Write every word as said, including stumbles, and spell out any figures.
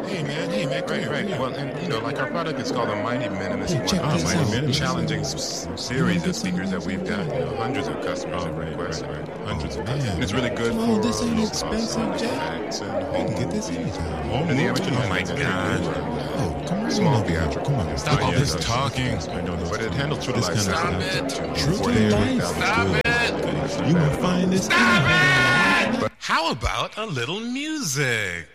Hey man, hey man, come Right, here, right. come here. Well, and you know, like our product is called the Mighty Minimalist Hey, check One. this Mighty out. Minimalist Check challenging this s- out. series You of speakers that we've got. You know, hundreds of customers Oh, have right, requested. right, right. Hundreds Oh, of man. customers. And it's really good Come for on, this ain't uh, expensive, Jack. effects and You home can get this movies. anytime. Home and the amateur Oh my movies. God. Oh, come on. Small in, theatrical. Come on. Stop Oh, all yeah, this that's- talking. that's- I know this. But it handles true to This life. kind of Stop stuff. it. True to forty-eight life. thousand Stop good. it. You gonna find this. How about a little music?